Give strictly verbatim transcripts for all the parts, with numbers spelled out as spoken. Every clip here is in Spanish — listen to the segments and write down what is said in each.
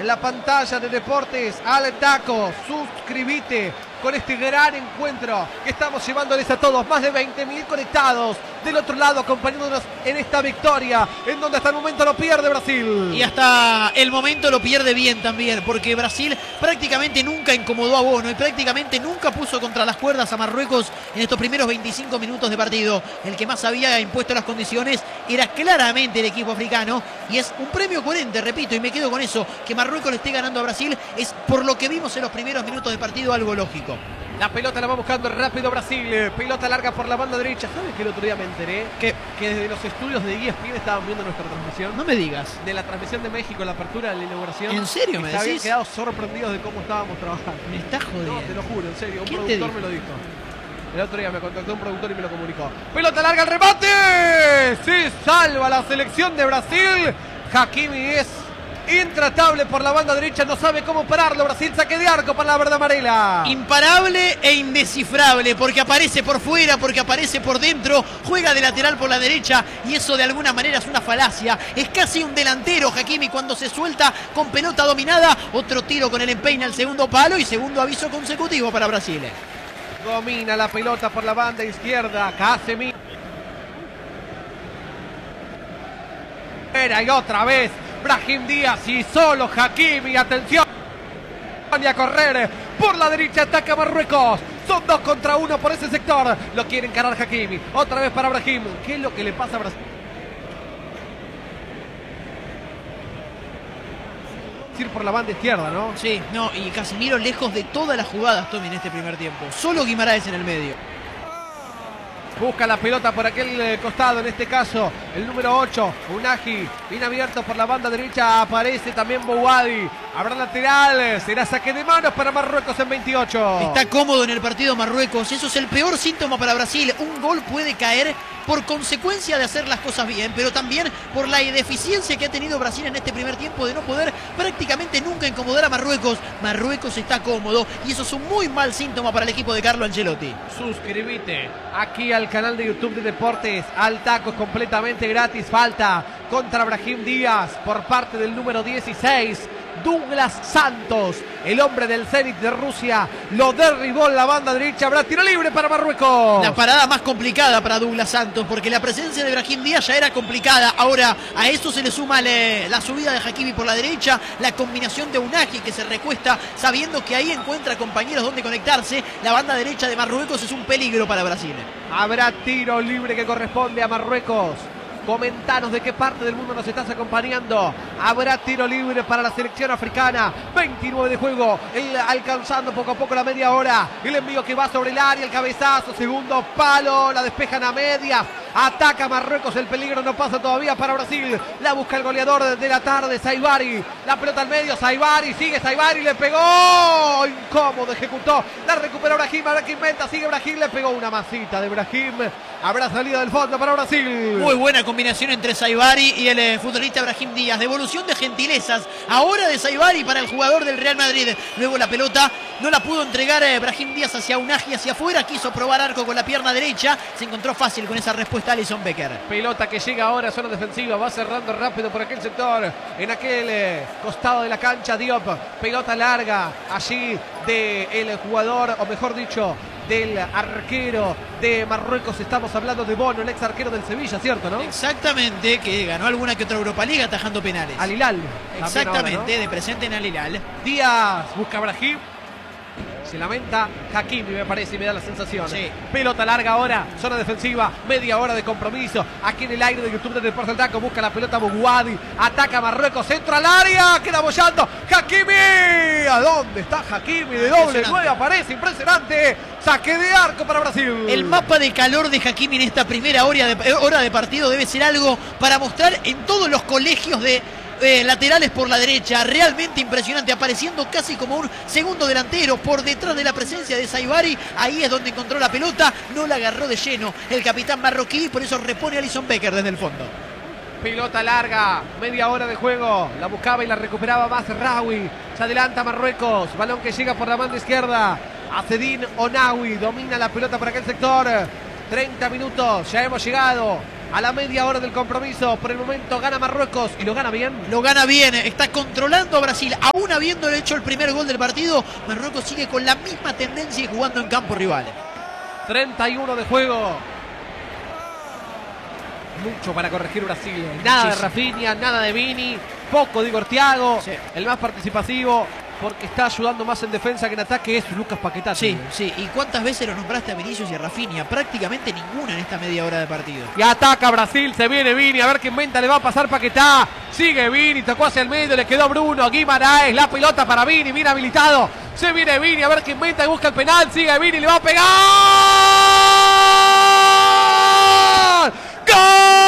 en la pantalla de Deportes al Taco. Suscríbete con este gran encuentro que estamos llevándoles a todos. Más de veinte mil conectados del otro lado, acompañándonos en esta victoria, en donde hasta el momento lo pierde Brasil. Y hasta el momento lo pierde bien también, porque Brasil prácticamente nunca incomodó a Bono y prácticamente nunca puso contra las cuerdas a Marruecos en estos primeros veinticinco minutos de partido. El que más había impuesto las condiciones era claramente el equipo africano, y es un premio coherente, repito, y me quedo con eso. Que Marruecos le esté ganando a Brasil es, por lo que vimos en los primeros minutos de partido, algo lógico. La pelota la va buscando rápido Brasil. Pelota larga por la banda derecha. ¿Sabes que el otro día me enteré? ¿Qué? Que desde los estudios de E S P N estaban viendo nuestra transmisión. No me digas. De la transmisión de México, la apertura de la inauguración. ¿En serio me decís? Habían decís? quedado sorprendidos de cómo estábamos trabajando. Me estás jodiendo. No, te lo juro, en serio. Un ¿Quién te productor dijo? me lo dijo. El otro día me contactó un productor y me lo comunicó. Pelota larga, el remate. Se salva la selección de Brasil. Hakimi es intratable por la banda derecha, no sabe cómo pararlo. Brasil, saque de arco para la verde amarela. Imparable e indescifrable, porque aparece por fuera, porque aparece por dentro, juega de lateral por la derecha, y eso de alguna manera es una falacia. Es casi un delantero Hakimi cuando se suelta con pelota dominada. Otro tiro con el empeine al segundo palo y segundo aviso consecutivo para Brasil. Domina la pelota por la banda izquierda, Casemiro. Y otra vez Brahim Díaz y solo Hakimi. Atención, y a correr por la derecha, ataca Marruecos. Son dos contra uno por ese sector. Lo quiere encarar Hakimi. Otra vez para Brahim. ¿Qué es lo que le pasa a Brasil? Ir por la banda izquierda, ¿no? Sí, no, y Casemiro lejos de todas las jugadas, Tommy, en este primer tiempo. Solo Guimaraes en el medio. Busca la pelota por aquel eh, costado, en este caso el número ocho, Unagi, bien abierto por la banda derecha, aparece también Bouhaddi. Habrá lateral, será saque de manos para Marruecos en veintiocho. Está cómodo en el partido Marruecos, eso es el peor síntoma para Brasil. Un gol puede caer por consecuencia de hacer las cosas bien, pero también por la deficiencia que ha tenido Brasil en este primer tiempo de no poder prácticamente nunca incomodar a Marruecos. Marruecos está cómodo y eso es un muy mal síntoma para el equipo de Carlo Ancelotti. Suscríbete aquí al canal de YouTube de Deportes al Taco, es completamente gratis. Falta contra Brahim Díaz por parte del número dieciséis, Douglas Santos, el hombre del Zenit de Rusia. Lo derribó en la banda derecha. Habrá tiro libre para Marruecos. La parada más complicada para Douglas Santos, porque la presencia de Brahim Díaz ya era complicada. Ahora a eso se le suma le, la subida de Hakimi por la derecha, la combinación de Unagi que se recuesta sabiendo que ahí encuentra compañeros donde conectarse. La banda derecha de Marruecos es un peligro para Brasil. Habrá tiro libre que corresponde a Marruecos. Comentanos de qué parte del mundo nos estás acompañando. Habrá tiro libre para la selección africana. veintinueve de juego. El, alcanzando poco a poco la media hora. El envío que va sobre el área. El cabezazo. Segundo palo. La despejan a medias. Ataca Marruecos. El peligro no pasa todavía para Brasil. La busca el goleador de la tarde, Saibari. La pelota al medio. Saibari. Sigue Saibari. Le pegó. Incómodo. Ejecutó. La recuperó Brahim. Ahora que inventa. Sigue Brahim. Le pegó una masita de Brahim. Habrá salida del fondo para Brasil. Muy buena combinación entre Saibari y el eh, futbolista Brahim Díaz. Devolución de gentilezas ahora de Saibari para el jugador del Real Madrid. Luego la pelota no la pudo entregar eh, Brahim Díaz hacia Unagi, hacia afuera. Quiso probar arco con la pierna derecha. Se encontró fácil con esa respuesta Alisson Becker. Pelota que llega ahora a zona defensiva. Va cerrando rápido por aquel sector. En aquel eh, costado de la cancha Diop. Pelota larga allí del jugador, o mejor dicho, del arquero de Marruecos. Estamos hablando de Bono, el ex arquero del Sevilla, ¿cierto, no? Exactamente, que ganó alguna que otra Europa League atajando penales. Al Hilal. Exactamente, ahora, ¿no? de presente en Al Hilal. Díaz busca a Brahim. Se lamenta Hakimi, me parece, y me da la sensación. Sí. Pelota larga ahora, zona defensiva, media hora de compromiso. Aquí en el aire de YouTube de Deportes al Taco, busca la pelota Bouhaddi, ataca a Marruecos, entra al área, queda bollando. Hakimi, ¿a dónde está Hakimi? De doble nueve aparece, impresionante. Saque de arco para Brasil. El mapa de calor de Hakimi en esta primera hora de, hora de partido debe ser algo para mostrar en todos los colegios de Eh, laterales por la derecha, realmente impresionante, apareciendo casi como un segundo delantero por detrás de la presencia de Saibari. Ahí es donde encontró la pelota, no la agarró de lleno el capitán marroquí, por eso repone a Alisson Becker desde el fondo. Pelota larga, media hora de juego, la buscaba y la recuperaba más Rawi. Se adelanta Marruecos, balón que llega por la banda izquierda. Azedine Onawi domina la pelota por aquel sector. treinta minutos, ya hemos llegado a la media hora del compromiso. Por el momento gana Marruecos y lo gana bien. Lo gana bien, está controlando a Brasil. Aún habiéndole hecho el primer gol del partido, Marruecos sigue con la misma tendencia y jugando en campo rival. treinta y uno de juego. Mucho para corregir Brasil. Nada de Rafinha, nada de Vini, poco de Igor Thiago. Sí. El más participativo, porque está ayudando más en defensa que en ataque, es Lucas Paquetá. Sí, sí. ¿Y cuántas veces los nombraste a Vinicius y a Rafinha? Prácticamente ninguna en esta media hora de partido. Y ataca Brasil, se viene Vini, a ver qué inventa, le va a pasar Paquetá. Sigue Vini, tocó hacia el medio, le quedó Bruno, Guimaraes, la pelota para Vini, mira habilitado. Se viene Vini, a ver qué inventa y busca el penal, sigue Vini, le va a pegar. ¡Gol!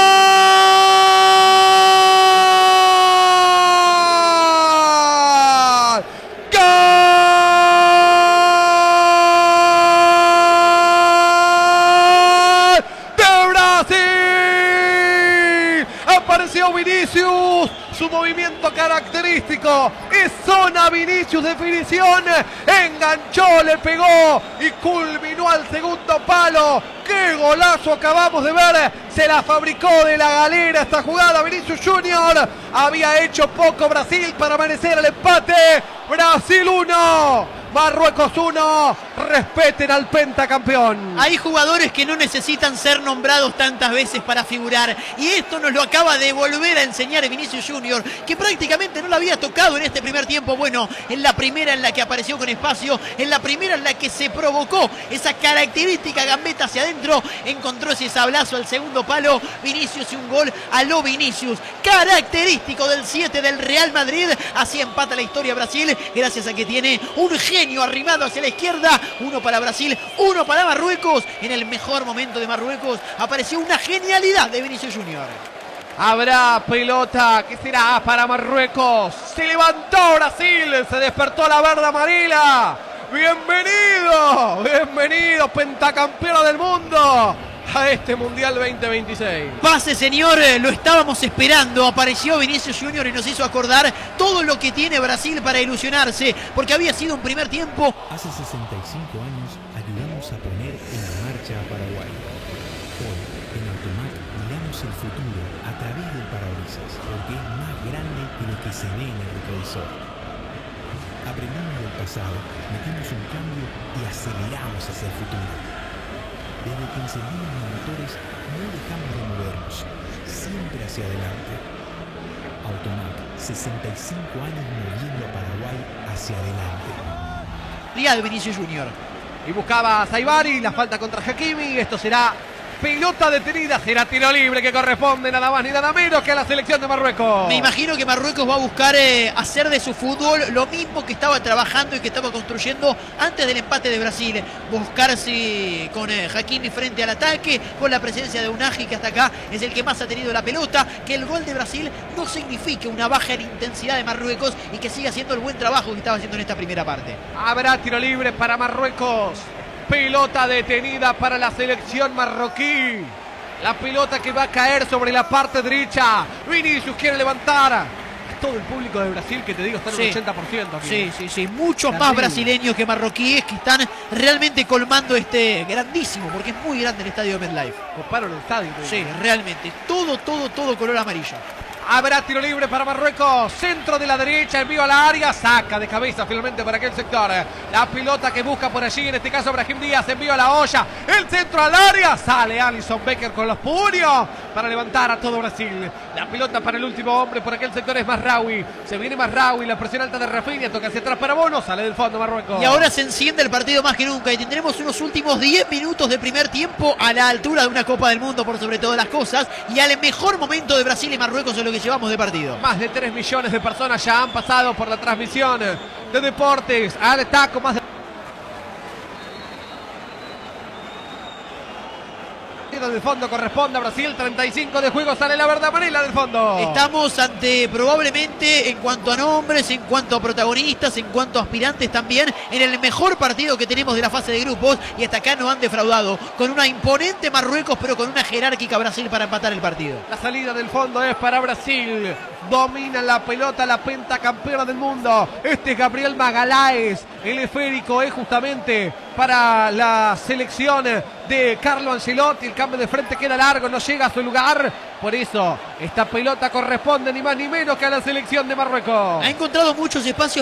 Vinicius, su movimiento característico, es zona Vinicius, definición, enganchó, le pegó y culminó al segundo palo. ¡Qué golazo acabamos de ver! Se la fabricó de la galera esta jugada Vinicius Junior. Había hecho poco Brasil para amanecer al empate. Brasil uno, Marruecos uno. Respeten al pentacampeón. Hay jugadores que no necesitan ser nombrados tantas veces para figurar. Y esto nos lo acaba de volver a enseñar Vinicius Junior, que prácticamente no lo había tocado en este primer tiempo. Bueno, en la primera en la que apareció con espacio, en la primera en la que se provocó esa característica gambeta hacia adentro, encontró ese sablazo al segundo palo. Vinicius y un gol a lo Vinicius, característico del siete del Real Madrid. Así empata la historia Brasil, gracias a que tiene un genio arrimado hacia la izquierda. Uno para Brasil, uno para Marruecos. En el mejor momento de Marruecos apareció una genialidad de Vinicius Junior. Habrá pelota que será para Marruecos. Se levantó Brasil, se despertó la verde amarela. Bienvenido, bienvenido, pentacampeona del mundo, a este Mundial veinte veintiséis. Pase, señor, lo estábamos esperando. Apareció Vinicius Junior y nos hizo acordar todo lo que tiene Brasil para ilusionarse, porque había sido un primer tiempo. Hace sesenta y cinco años ayudamos a poner en marcha a Paraguay. Hoy, en Automac, miramos el futuro a través del parabrisas, porque es más grande que lo que se ve en el retrovisor. Aprendimos del pasado, metimos un cambio y aceleramos hacia el futuro. Desde que encendimos los motores, no dejamos de movernos, siempre hacia adelante. Automac, sesenta y cinco años moviendo a Paraguay hacia adelante. Día de Vinicius Junior. Y buscaba a Saibari, la falta contra Hakimi. Esto será pelota detenida, será tiro libre que corresponde nada más ni nada menos que a la selección de Marruecos. Me imagino que Marruecos va a buscar eh, hacer de su fútbol lo mismo que estaba trabajando y que estaba construyendo antes del empate de Brasil. Buscarse con eh, Hakimi frente al ataque, con la presencia de Unagi, que hasta acá es el que más ha tenido la pelota. Que el gol de Brasil no signifique una baja en intensidad de Marruecos y que siga haciendo el buen trabajo que estaba haciendo en esta primera parte. Habrá tiro libre para Marruecos. Pelota detenida para la selección marroquí. La pelota que va a caer sobre la parte derecha. Vinicius quiere levantar. Todo el público de Brasil, que te digo, está en un sí. ochenta por ciento. Aquí. Sí, sí, sí. Muchos Terrible. más brasileños que marroquíes que están realmente colmando este grandísimo, porque es muy grande el estadio de MetLife. Coparon el estadio. Sí, realmente. Todo, todo, todo color amarillo. Habrá tiro libre para Marruecos. Centro de la derecha, envío a la área. Saca de cabeza finalmente para aquel sector. La pelota que busca por allí, en este caso Brahim Díaz, envío a la olla. El centro al área. Sale Alisson Becker con los puños para levantar a todo Brasil. La pelota para el último hombre por aquel sector es Mazraoui. Se viene Mazraoui, la presión alta de Rafinha. Toca hacia atrás para Bono. Sale del fondo Marruecos. Y ahora se enciende el partido más que nunca. Y tendremos unos últimos diez minutos de primer tiempo a la altura de una Copa del Mundo por sobre todas las cosas. Y al mejor momento de Brasil y Marruecos en lo que llevamos de partido. Más de tres millones de personas ya han pasado por la transmisión de Deportes. Ahora está con más de... del fondo corresponde a Brasil. Treinta y cinco de juego, sale la verde amarela del fondo. Estamos ante probablemente, en cuanto a nombres, en cuanto a protagonistas, en cuanto a aspirantes también, en el mejor partido que tenemos de la fase de grupos, y hasta acá nos han defraudado con una imponente Marruecos, pero con una jerárquica Brasil para empatar el partido. La salida del fondo es para Brasil. Domina la pelota la pentacampeona del mundo. Este es Gabriel Magaláes. El esférico es justamente para la selección de Carlo Ancelotti. El cambio de frente queda largo, no llega a su lugar. Por eso esta pelota corresponde ni más ni menos que a la selección de Marruecos. Ha encontrado muchos espacios